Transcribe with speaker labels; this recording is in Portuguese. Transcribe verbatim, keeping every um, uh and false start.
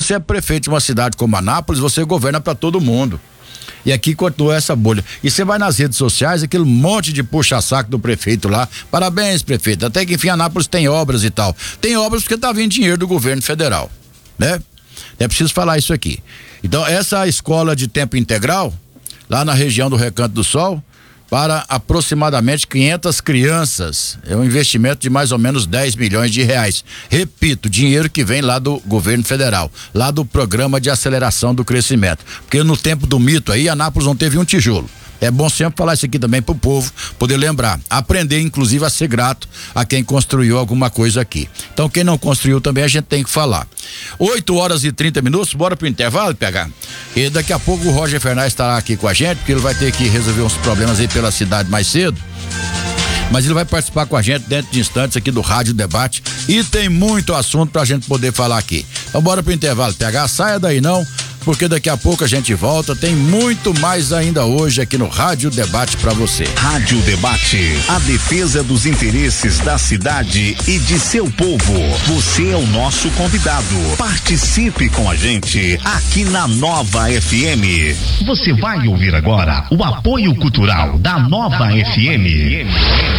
Speaker 1: você é prefeito de uma cidade como Anápolis, você governa para todo mundo. E aqui continua essa bolha. E você vai nas redes sociais, aquele monte de puxa-saco do prefeito lá. Parabéns, prefeito. Até que enfim, Anápolis tem obras e tal. Tem obras porque tá vindo dinheiro do governo federal, né? É preciso falar isso aqui. Então, essa escola de tempo integral, lá na região do Recanto do Sol, para aproximadamente quinhentas crianças. É um investimento de mais ou menos dez milhões de reais. Repito, dinheiro que vem lá do governo federal, lá do programa de aceleração do crescimento. Porque no tempo do mito aí, Anápolis não teve um tijolo. É bom sempre falar isso aqui também pro povo poder lembrar, aprender inclusive a ser grato a quem construiu alguma coisa aqui. Então quem não construiu também a gente tem que falar. oito horas e trinta minutos, bora pro intervalo, P H? E daqui a pouco o Roger Fernandes estará aqui com a gente, porque ele vai ter que resolver uns problemas aí pela cidade mais cedo. Mas ele vai participar com a gente dentro de instantes aqui do Rádio Debate e tem muito assunto pra gente poder falar aqui. Então bora pro intervalo, P H, saia daí não, porque daqui a pouco a gente volta, tem muito mais ainda hoje aqui no Rádio Debate pra você.
Speaker 2: Rádio Debate, a defesa dos interesses da cidade e de seu povo. Você é o nosso convidado. Participe com a gente aqui na Nova F M. Você vai ouvir agora o apoio cultural da Nova F M.